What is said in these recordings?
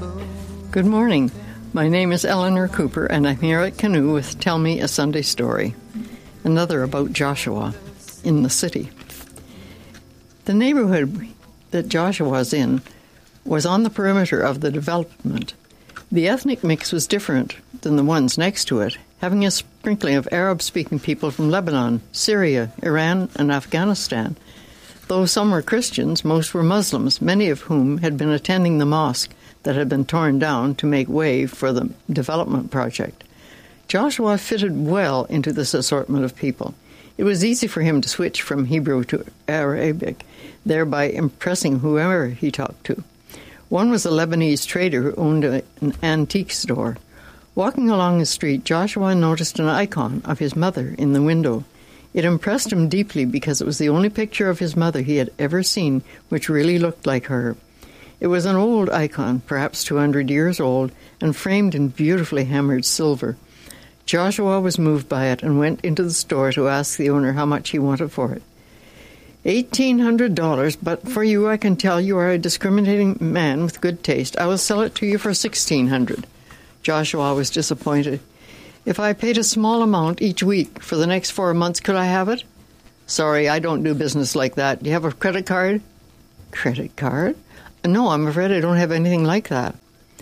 Good morning. My name is Eleanor Cooper, and I'm here at Canoe with Tell Me a Sunday Story, another about Joshua in the city. The neighborhood that Joshua was in was on the perimeter of the development. The ethnic mix was different than the ones next to it, having a sprinkling of Arab-speaking people from Lebanon, Syria, Iran, and Afghanistan. Though some were Christians, most were Muslims, many of whom had been attending the mosque that had been torn down to make way for the development project. Joshua fitted well into this assortment of people. It was easy for him to switch from Hebrew to Arabic, thereby impressing whoever he talked to. One was a Lebanese trader who owned an antique store. Walking along the street, Joshua noticed an icon of his mother in the window. It impressed him deeply because it was the only picture of his mother he had ever seen which really looked like her. It was an old icon, perhaps 200 years old, and framed in beautifully hammered silver. Joshua was moved by it and went into the store to ask the owner how much he wanted for it. $1,800, but for you I can tell you are a discriminating man with good taste. I will sell it to you for $1,600. Joshua was disappointed. If I paid a small amount each week for the next 4 months, could I have it? Sorry, I don't do business like that. Do you have a credit card? Credit card? No, I'm afraid I don't have anything like that.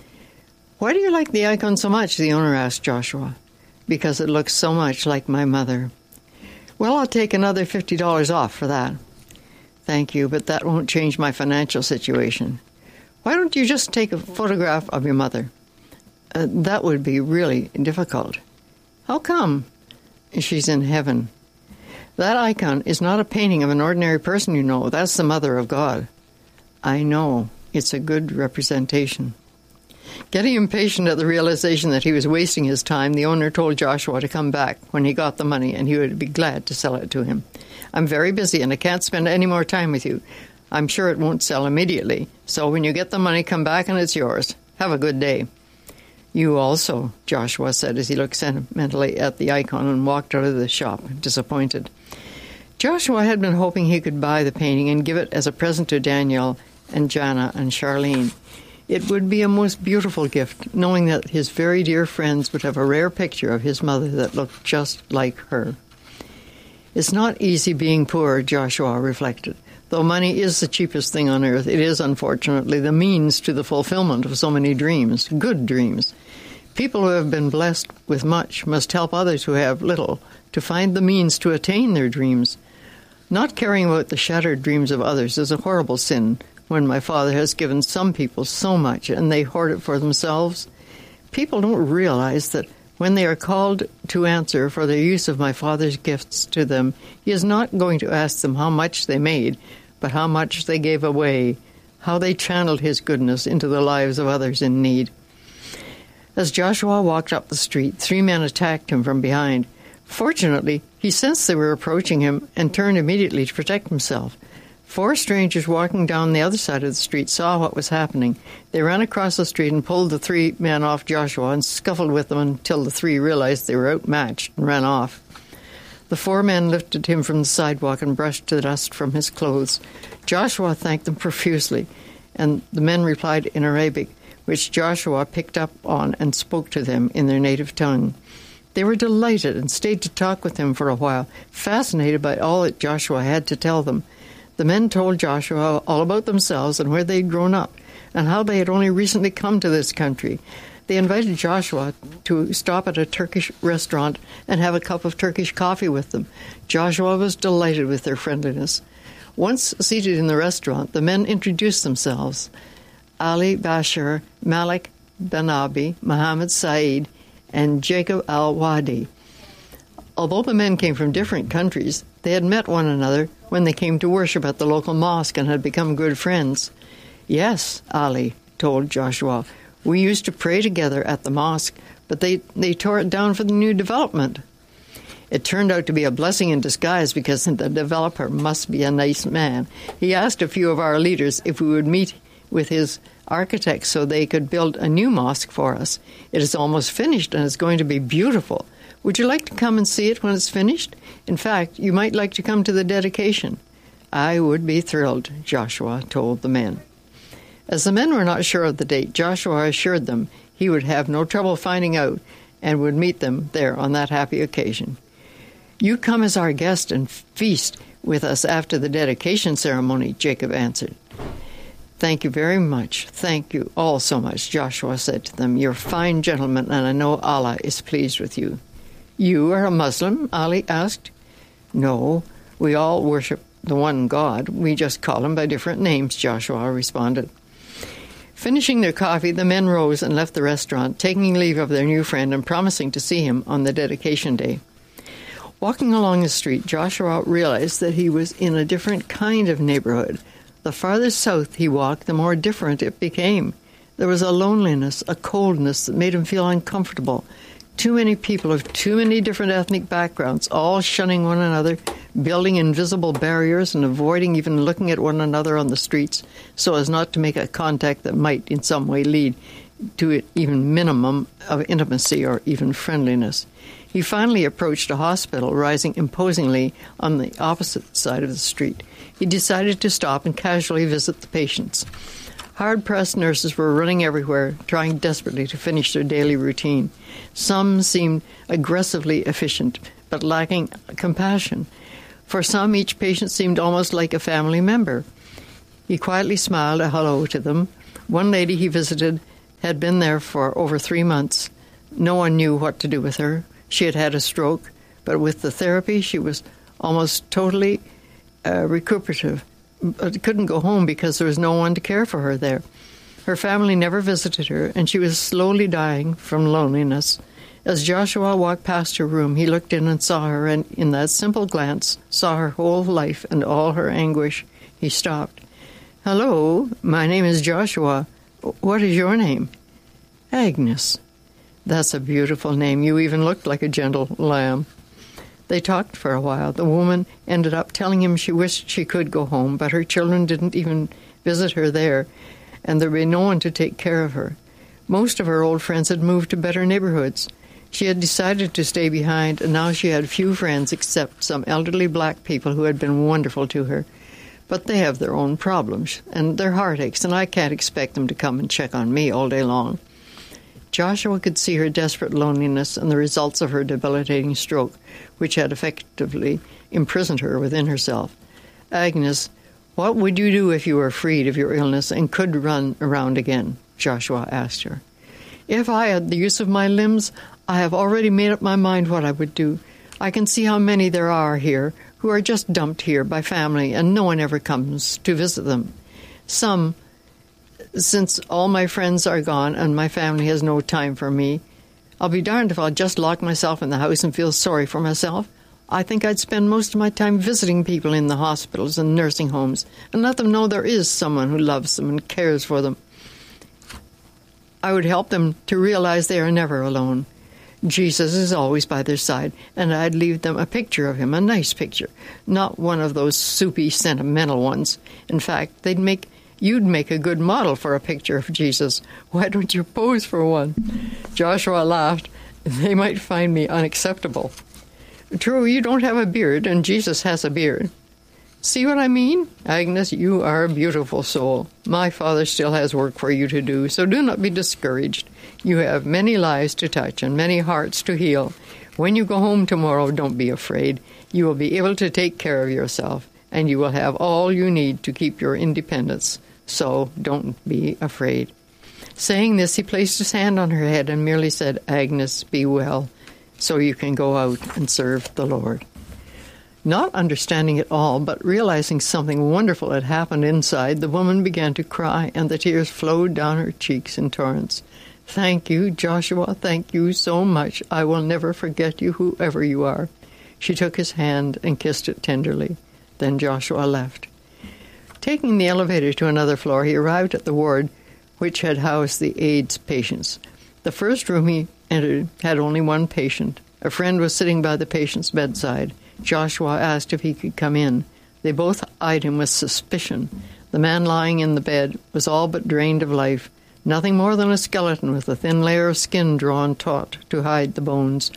Why do you like the icon so much? The owner asked Joshua. Because it looks so much like my mother. Well, I'll take another $50 off for that. Thank you, but that won't change my financial situation. Why don't you just take a photograph of your mother? That would be really difficult. How come? She's in heaven. That icon is not a painting of an ordinary person, you know. That's the Mother of God. I know. It's a good representation. Getting impatient at the realization that he was wasting his time, the owner told Joshua to come back when he got the money and he would be glad to sell it to him. I'm very busy and I can't spend any more time with you. I'm sure it won't sell immediately. So when you get the money, come back and it's yours. Have a good day. You also, Joshua said as he looked sentimentally at the icon and walked out of the shop, disappointed. Joshua had been hoping he could buy the painting and give it as a present to Daniel and Jana and Charlene. It would be a most beautiful gift, knowing that his very dear friends would have a rare picture of his mother that looked just like her. It's not easy being poor, Joshua reflected. Though money is the cheapest thing on earth, it is, unfortunately, the means to the fulfillment of so many dreams, good dreams. People who have been blessed with much must help others who have little to find the means to attain their dreams. Not caring about the shattered dreams of others is a horrible sin. When my father has given some people so much and they hoard it for themselves, people don't realize that when they are called to answer for their use of my father's gifts to them, he is not going to ask them how much they made, but how much they gave away, how they channeled his goodness into the lives of others in need. As Joshua walked up the street, 3 men attacked him from behind. Fortunately, he sensed they were approaching him and turned immediately to protect himself. 4 strangers walking down the other side of the street saw what was happening. They ran across the street and pulled the 3 men off Joshua and scuffled with them until the 3 realized they were outmatched and ran off. The 4 men lifted him from the sidewalk and brushed the dust from his clothes. Joshua thanked them profusely, and the men replied in Arabic, which Joshua picked up on and spoke to them in their native tongue. They were delighted and stayed to talk with him for a while, fascinated by all that Joshua had to tell them. The men told Joshua all about themselves and where they had grown up, and how they had only recently come to this country. They invited Joshua to stop at a Turkish restaurant and have a cup of Turkish coffee with them. Joshua was delighted with their friendliness. Once seated in the restaurant, the men introduced themselves. Ali Bashir, Malik Banabi, Muhammad Saeed, and Jacob al-Wadi. Although the men came from different countries, they had met one another when they came to worship at the local mosque and had become good friends. Yes, Ali told Joshua, we used to pray together at the mosque, but they tore it down for the new development. It turned out to be a blessing in disguise because the developer must be a nice man. He asked a few of our leaders if we would meet with his architects so they could build a new mosque for us. It is almost finished and it's going to be beautiful. Would you like to come and see it when it's finished? In fact, you might like to come to the dedication. I would be thrilled, Joshua told the men. As the men were not sure of the date, Joshua assured them he would have no trouble finding out and would meet them there on that happy occasion. "You come as our guest and feast with us after the dedication ceremony," Jacob answered. "Thank you very much. Thank you all so much," Joshua said to them. "You're fine gentlemen, and I know Allah is pleased with you." "You are a Muslim?" Ali asked. "No, we all worship the one God. We just call him by different names," Joshua responded. Finishing their coffee, the men rose and left the restaurant, taking leave of their new friend and promising to see him on the dedication day. Walking along the street, Joshua realized that he was in a different kind of neighborhood. The farther south he walked, the more different it became. There was a loneliness, a coldness that made him feel uncomfortable. Too many people of too many different ethnic backgrounds, all shunning one another, building invisible barriers and avoiding even looking at one another on the streets so as not to make a contact that might in some way lead to an even minimum of intimacy or even friendliness. He finally approached a hospital rising imposingly on the opposite side of the street. He decided to stop and casually visit the patients. Hard-pressed nurses were running everywhere, trying desperately to finish their daily routine. Some seemed aggressively efficient, but lacking compassion. For some, each patient seemed almost like a family member. He quietly smiled a hello to them. One lady he visited had been there for over 3 months. No one knew what to do with her. She had had a stroke, but with the therapy, she was almost totally recuperative. But couldn't go home because there was no one to care for her there. Her family never visited her, and she was slowly dying from loneliness. As Joshua walked past her room, he looked in and saw her, and in that simple glance, saw her whole life and all her anguish. He stopped. "Hello, my name is Joshua. What is your name?" "Agnes." "That's a beautiful name. You even looked like a gentle lamb." They talked for a while. The woman ended up telling him she wished she could go home, but her children didn't even visit her there, and there would be no one to take care of her. Most of her old friends had moved to better neighborhoods. She had decided to stay behind, and now she had few friends except some elderly black people who had been wonderful to her. But they have their own problems and their heartaches, and I can't expect them to come and check on me all day long. Joshua could see her desperate loneliness and the results of her debilitating stroke, which had effectively imprisoned her within herself. "Agnes, what would you do if you were freed of your illness and could run around again?" Joshua asked her. "If I had the use of my limbs, I have already made up my mind what I would do. I can see how many there are here who are just dumped here by family and no one ever comes to visit them. Since all my friends are gone and my family has no time for me, I'll be darned if I'll just lock myself in the house and feel sorry for myself. I think I'd spend most of my time visiting people in the hospitals and nursing homes and let them know there is someone who loves them and cares for them. I would help them to realize they are never alone. Jesus is always by their side, and I'd leave them a picture of him, a nice picture, not one of those soupy, sentimental ones. In fact, you'd make a good model for a picture of Jesus. Why don't you pose for one?" Joshua laughed. "They might find me unacceptable." "True, you don't have a beard, and Jesus has a beard." "See what I mean? Agnes, you are a beautiful soul. My Father still has work for you to do, so do not be discouraged. You have many lives to touch and many hearts to heal. When you go home tomorrow, don't be afraid. You will be able to take care of yourself, and you will have all you need to keep your independence. So don't be afraid." Saying this, he placed his hand on her head and merely said, "Agnes, be well, so you can go out and serve the Lord." Not understanding it all, but realizing something wonderful had happened inside, the woman began to cry, and the tears flowed down her cheeks in torrents. "Thank you, Joshua, thank you so much. I will never forget you, whoever you are." She took his hand and kissed it tenderly. Then Joshua left. Taking the elevator to another floor, he arrived at the ward which had housed the AIDS patients. The first room he entered had only one patient. A friend was sitting by the patient's bedside. Joshua asked if he could come in. They both eyed him with suspicion. The man lying in the bed was all but drained of life, nothing more than a skeleton with a thin layer of skin drawn taut to hide the bones.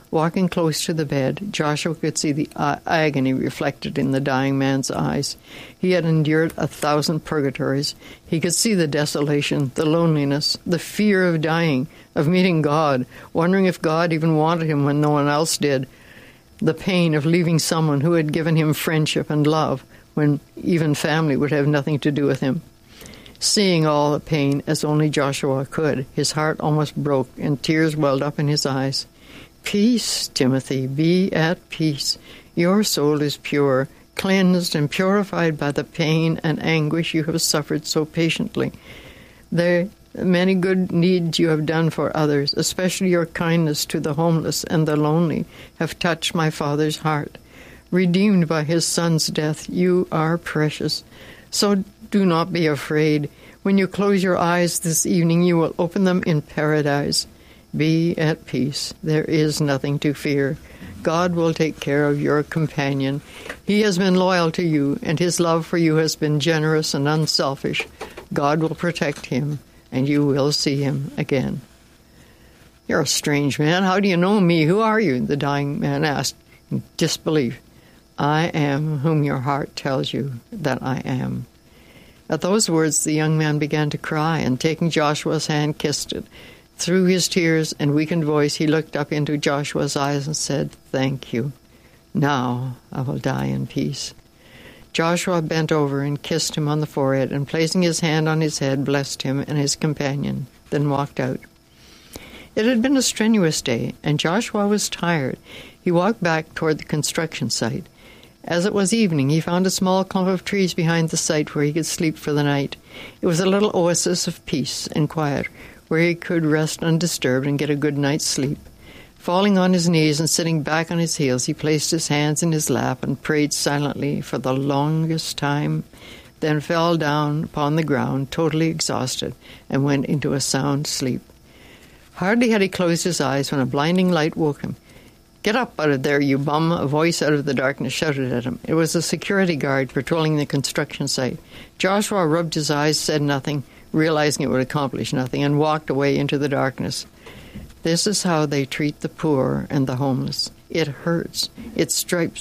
Walking close to the bed, Joshua could see the agony reflected in the dying man's eyes. He had endured 1,000 purgatories. He could see the desolation, the loneliness, the fear of dying, of meeting God, wondering if God even wanted him when no one else did, the pain of leaving someone who had given him friendship and love when even family would have nothing to do with him. Seeing all the pain as only Joshua could, his heart almost broke and tears welled up in his eyes. Peace, Timothy, be at peace. Your soul is pure, cleansed and purified by the pain and anguish you have suffered so patiently. The many good deeds you have done for others, especially your kindness to the homeless and the lonely, have touched my Father's heart. Redeemed by his Son's death, you are precious. So do not be afraid. When you close your eyes this evening, you will open them in paradise. Be at peace. There is nothing to fear. God will take care of your companion. He has been loyal to you, and his love for you has been generous and unselfish. God will protect him, and you will see him again. You're a strange man. How do you know me? Who are you? The dying man asked in disbelief. I am whom your heart tells you that I am. At those words, the young man began to cry, and taking Joshua's hand, kissed it. Through his tears and weakened voice, he looked up into Joshua's eyes and said, Thank you. Now I will die in peace. Joshua bent over and kissed him on the forehead, and placing his hand on his head, blessed him and his companion, then walked out. It had been a strenuous day, and Joshua was tired. He walked back toward the construction site. As it was evening, he found a small clump of trees behind the site where he could sleep for the night. It was a little oasis of peace and quiet, where he could rest undisturbed and get a good night's sleep. Falling on his knees and sitting back on his heels, he placed his hands in his lap and prayed silently for the longest time, then fell down upon the ground, totally exhausted, and went into a sound sleep. Hardly had he closed his eyes when a blinding light woke him. Get up out of there, you bum, a voice out of the darkness shouted at him. It was a security guard patrolling the construction site. Joshua rubbed his eyes, said nothing, realizing it would accomplish nothing, and walked away into the darkness. This is how they treat the poor and the homeless. It hurts. It strips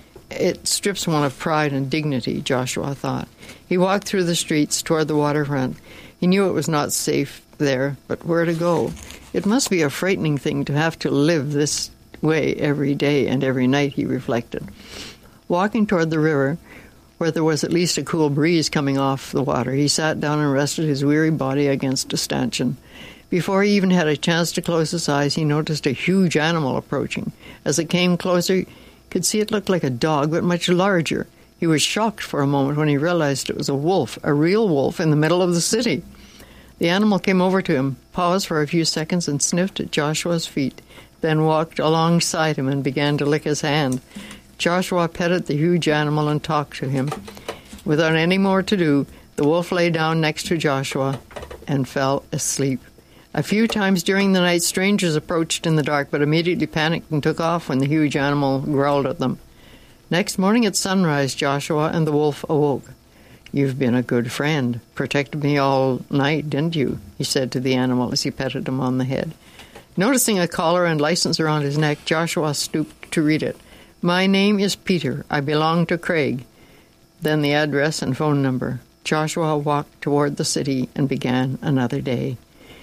one of pride and dignity, Joshua thought. He walked through the streets toward the waterfront. He knew it was not safe there, but where to go? It must be a frightening thing to have to live this way every day and every night, he reflected. Walking toward the river, where there was at least a cool breeze coming off the water, he sat down and rested his weary body against a stanchion. Before he even had a chance to close his eyes, he noticed a huge animal approaching. As it came closer, he could see it looked like a dog, but much larger. He was shocked for a moment when he realized it was a wolf, a real wolf in the middle of the city. The animal came over to him, paused for a few seconds, and sniffed at Joshua's feet, then walked alongside him and began to lick his hand. Joshua petted the huge animal and talked to him. Without any more to do, the wolf lay down next to Joshua and fell asleep. A few times during the night, strangers approached in the dark, but immediately panicked and took off when the huge animal growled at them. Next morning at sunrise, Joshua and the wolf awoke. You've been a good friend, protected me all night, didn't you? He said to the animal as he petted him on the head. Noticing a collar and license around his neck, Joshua stooped to read it. My name is Peter. I belong to Craig. Then the address and phone number. Joshua walked toward the city and began another day.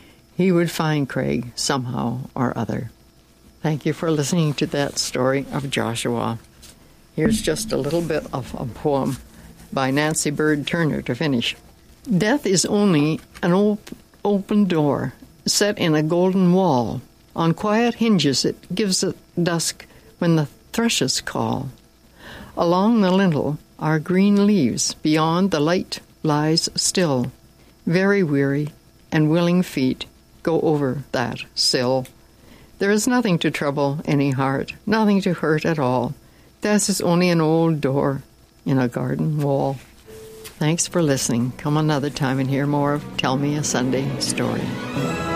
He would find Craig somehow or other. Thank you for listening to that story of Joshua. Here's just a little bit of a poem by Nancy Bird Turner to finish. Death is only an open door set in a golden wall. On quiet hinges it gives it dusk when the thrushes call. Along the lintel are green leaves. Beyond, the light lies still. Very weary and willing feet go over that sill. There is nothing to trouble any heart, nothing to hurt at all. Death is only an old door in a garden wall. Thanks for listening. Come another time and hear more of Tell Me a Sunday Story.